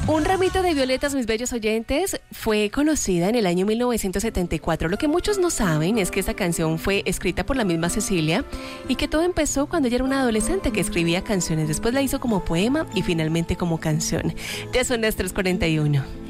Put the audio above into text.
Un ramito de violetas, mis bellos oyentes, fue conocida en el año 1974. Lo que muchos no saben es que esta canción fue escrita por la misma Cecilia y que todo empezó cuando ella era una adolescente que escribía canciones. Después la hizo como poema y finalmente como canción. Ya son las 3:41.